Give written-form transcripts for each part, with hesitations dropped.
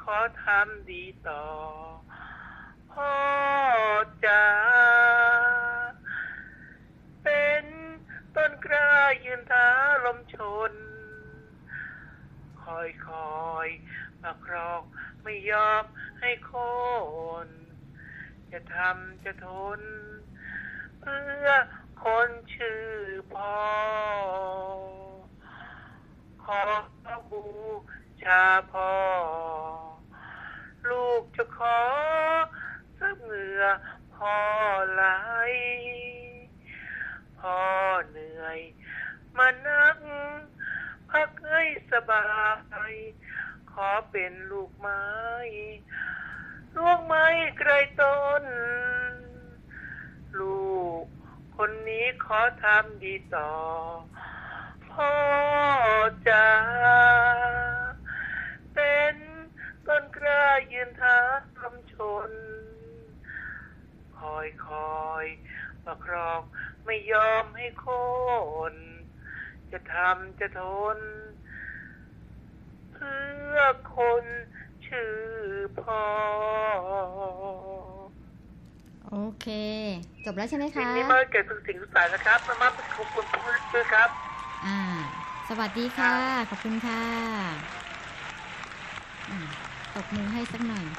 อทำดีต่อพ่อจ๋าเป็นต้นกล้ายืนท้าลมชนคอยมาครองไม่ยอมให้โค่นจะทำจะทนเพื่อคนชื่อพ่อขอบูชาพ่อลูกจะขอซับเหงื่อพ่อไหลพ่อเหนื่อยมานั่งพักให้สบายขอเป็นลูกไม้ไกลต้นลูกคนนี้ขอทำดีต่อพ่อจ๋าเป็นต้นกล้ายืนท้าลมชนคอยประครองไม่ยอมให้โค่นจะทำจะทนเพื่อคนชื่อพ่อโอเคจบแล้วใช่ไหมคะสิ่งนี้มาเกิดทุกสิ่งทุกสายนะครับมาเป็นขอบคุณด้วยครับสวัสดีค่ะขอบคุณค่ะตบมือให้สักหน่อย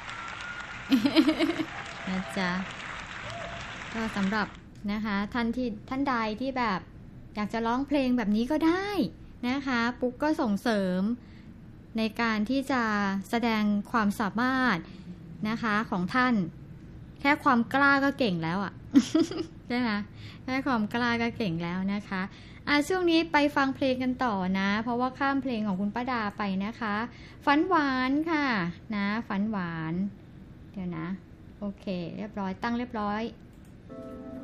นะจ๊ะก็สำหรับนะคะท่านใดที่แบบอยากจะร้องเพลงแบบนี้ก็ได้นะคะปุ๊กก็ส่งเสริมในการที่จะแสดงความสามารถนะคะของท่านแค่ความกล้าก็เก่งแล้วอ่ะ ใช่ไหมแค่ความกล้าก็เก่งแล้วนะคะช่วงนี้ไปฟังเพลงกันต่อนะเพราะว่าข้ามเพลงของคุณป้าดาไปนะคะฝันหวานค่ะนะฝันหวานเดี๋ยวนะโอเคเรียบร้อยตั้งเรียบร้อย